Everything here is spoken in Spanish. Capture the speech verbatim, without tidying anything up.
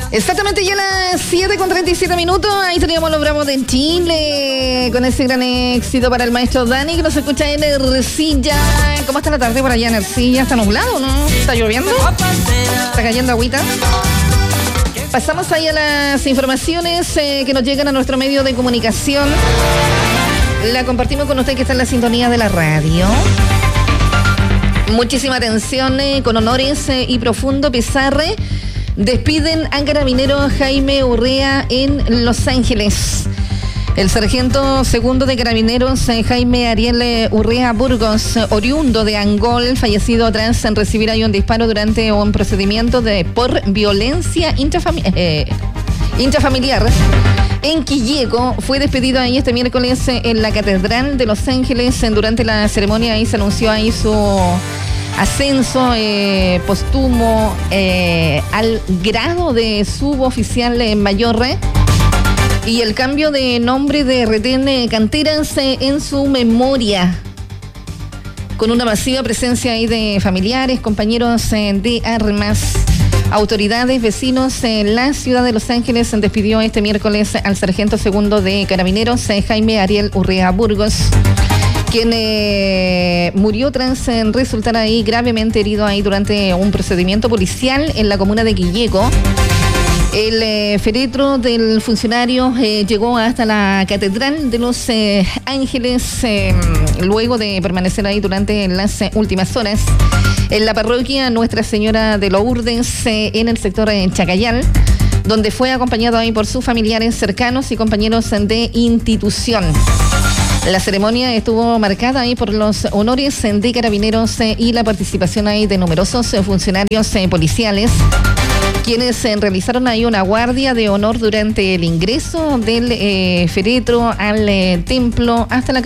Exactamente, ya las siete con treinta y siete minutos. Ahí teníamos los Bravos de Chile con ese gran éxito para el maestro Dani, que nos escucha en Ercilla. ¿Cómo está la tarde por allá en Ercilla? ¿Está nublado, no? ¿Está lloviendo? ¿Está cayendo agüita? Pasamos ahí a las informaciones eh, que nos llegan a nuestro medio de comunicación. La compartimos con usted que está en la sintonía de la radio. Muchísima atención eh, con honores eh, y profundo pesarre. Despiden a carabinero Jaime Urrea en Los Ángeles. El sargento segundo de carabineros eh, Jaime Ariel eh, Urrea Burgos, eh, oriundo de Angol, fallecido tras en recibir ahí un disparo durante un procedimiento de por violencia intrafami- eh, intrafamiliar en Quillego, fue despedido ahí este miércoles eh, en la Catedral de Los Ángeles. Eh, durante la ceremonia ahí se anunció ahí su ascenso eh, póstumo eh, al grado de suboficial eh, mayor eh, y el cambio de nombre de Retén eh, Canteras eh, en su memoria, con una masiva presencia ahí de familiares, compañeros eh, de armas, autoridades, vecinos en la ciudad de Los Ángeles. Despidió este miércoles al sargento segundo de carabineros eh, Jaime Ariel Urrea Burgos, quien eh, murió tras eh, resultar ahí gravemente herido ahí durante un procedimiento policial en la comuna de Quillego. El eh, féretro del funcionario eh, llegó hasta la Catedral de Los eh, Ángeles eh, luego de permanecer ahí durante las eh, últimas horas en la parroquia Nuestra Señora de Lourdes eh, en el sector de Chacayal, donde fue acompañado ahí por sus familiares cercanos y compañeros de institución. La ceremonia estuvo marcada ahí por los honores de carabineros eh, y la participación ahí de numerosos eh, funcionarios eh, policiales, quienes eh, realizaron ahí una guardia de honor durante el ingreso del eh, féretro al eh, templo hasta la